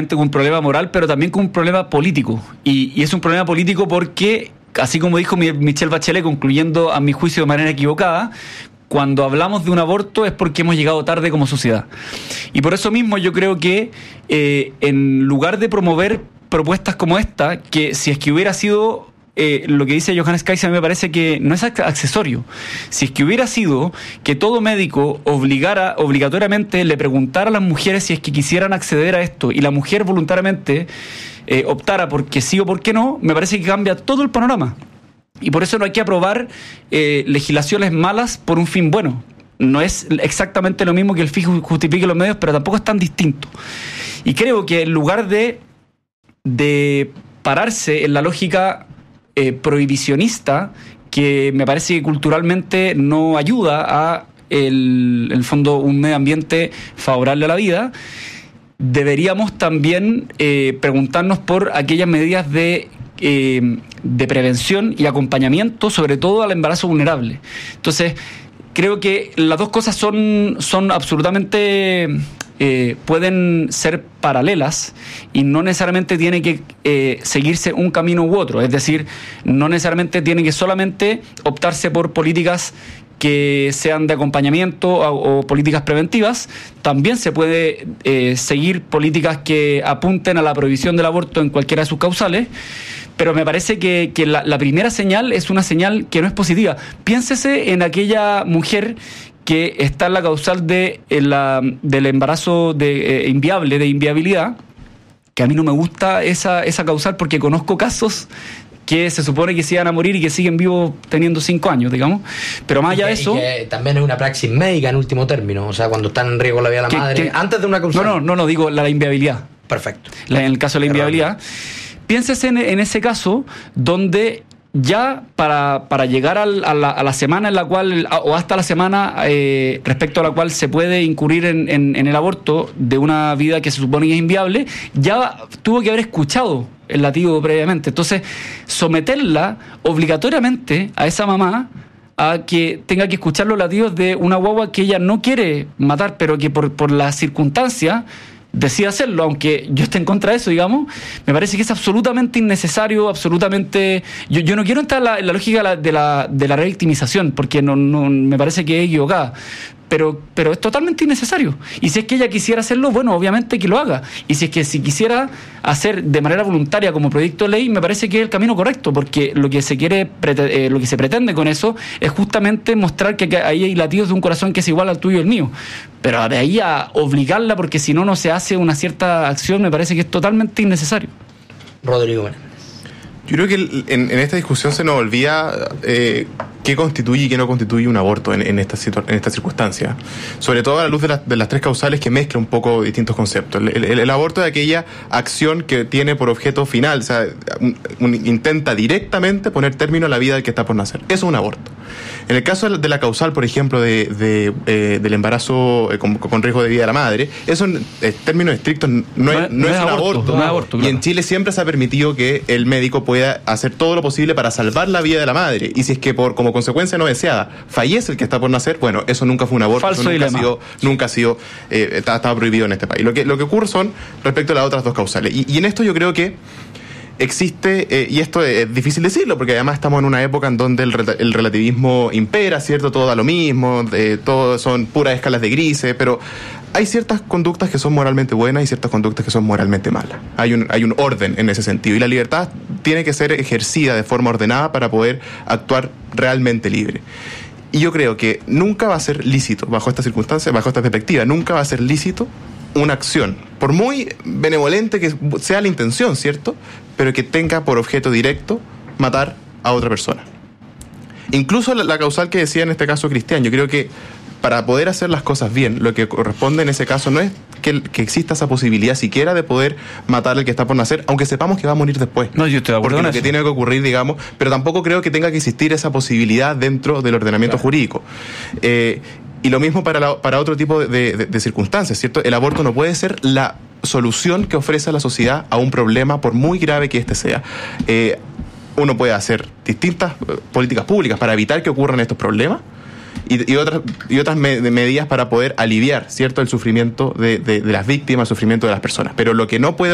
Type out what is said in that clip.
con un problema moral, pero también con un problema político. Y es un problema político porque, así como dijo Michelle Bachelet, concluyendo a mi juicio de manera equivocada, cuando hablamos de un aborto es porque hemos llegado tarde como sociedad. Y por eso mismo yo creo que en lugar de promover propuestas como esta, que si es que hubiera sido... lo que dice Johannes Kaiser me parece que no es accesorio. Si es que hubiera sido que todo médico obligatoriamente le preguntara a las mujeres si es que quisieran acceder a esto y la mujer voluntariamente optara porque sí o porque no, me parece que cambia todo el panorama. Y por eso no hay que aprobar legislaciones malas por un fin bueno. No es exactamente lo mismo que el fin justifique los medios, pero tampoco es tan distinto. Y creo que en lugar de pararse en la lógica prohibicionista, que me parece que culturalmente no ayuda a el fondo un medio ambiente favorable a la vida, deberíamos también preguntarnos por aquellas medidas de prevención y acompañamiento, sobre todo al embarazo vulnerable. Entonces, creo que las dos cosas son absolutamente... pueden ser paralelas y no necesariamente tiene que seguirse un camino u otro. Es decir, no necesariamente tiene que solamente optarse por políticas que sean de acompañamiento o políticas preventivas. También se puede seguir políticas que apunten a la prohibición del aborto en cualquiera de sus causales. Pero me parece que la primera señal es una señal que no es positiva. Piénsese en aquella mujer que está en la causal del embarazo inviable, de inviabilidad, que a mí no me gusta esa causal porque conozco casos que se supone que se iban a morir y que siguen vivos teniendo 5 años, digamos. Pero más allá de eso... Y que también es una praxis médica en último término, o sea, cuando está en riesgo la vida de la madre, antes de una causal. No, digo la inviabilidad. Perfecto. En el caso de la inviabilidad. Piénsese en ese caso donde... ya para llegar a la semana en la cual, o hasta la semana respecto a la cual se puede incurrir en el aborto de una vida que se supone que es inviable, ya tuvo que haber escuchado el latido previamente. Entonces, someterla obligatoriamente a esa mamá a que tenga que escuchar los latidos de una guagua que ella no quiere matar, pero que por las circunstancias decide hacerlo, aunque yo esté en contra de eso, digamos, me parece que es absolutamente innecesario, absolutamente... Yo no quiero entrar en la lógica de la revictimización, porque no me parece que es equivocada, pero es totalmente innecesario. Y si es que ella quisiera hacerlo, bueno, obviamente que lo haga. Y si quisiera hacer de manera voluntaria como proyecto de ley, me parece que es el camino correcto, porque lo que se pretende con eso es justamente mostrar que ahí hay latidos de un corazón que es igual al tuyo y el mío. Pero de ahí a obligarla, porque si no se hace una cierta acción, me parece que es totalmente innecesario. Rodrigo Menéndez. Yo creo que en esta discusión se nos olvida qué constituye y qué no constituye un aborto en esta circunstancia. Sobre todo a la luz de las tres causales que mezclan un poco distintos conceptos. El aborto es aquella acción que tiene por objeto final, o sea, intenta directamente poner término a la vida del que está por nacer. Eso es un aborto. En el caso de la causal, por ejemplo, del embarazo con riesgo de vida de la madre, eso en términos estrictos no es un aborto. No es aborto, claro. Y en Chile siempre se ha permitido que el médico pueda hacer todo lo posible para salvar la vida de la madre. Y si es que como consecuencia no deseada fallece el que está por nacer, bueno, eso nunca fue un aborto. Falso eso nunca ha sido estaba prohibido en este país. Lo que ocurre son respecto a las otras dos causales. Y en esto yo creo que existe, y esto es difícil decirlo, porque además estamos en una época en donde el relativismo impera, ¿cierto? Todo da lo mismo, todo son puras escalas de grises, pero hay ciertas conductas que son moralmente buenas y ciertas conductas que son moralmente malas. Hay un orden en ese sentido, y la libertad tiene que ser ejercida de forma ordenada para poder actuar realmente libre. Y yo creo que nunca va a ser lícito, bajo esta circunstancia, bajo esta perspectiva, nunca va a ser lícito una acción, por muy benevolente que sea la intención, ¿cierto?, pero que tenga por objeto directo matar a otra persona. Incluso la causal que decía en este caso Cristian, yo creo que para poder hacer las cosas bien, lo que corresponde en ese caso no es que exista esa posibilidad siquiera de poder matar al que está por nacer, aunque sepamos que va a morir después. No, yo estoy de acuerdo. Porque lo que tiene que ocurrir, digamos, pero tampoco creo que tenga que existir esa posibilidad dentro del ordenamiento jurídico. Y lo mismo para otro tipo de circunstancias, ¿cierto? El aborto no puede ser la solución que ofrece a la sociedad a un problema, por muy grave que éste sea. Uno puede hacer distintas políticas públicas para evitar que ocurran estos problemas y otras medidas para poder aliviar, ¿cierto?, el sufrimiento de las víctimas, el sufrimiento de las personas. Pero lo que no puede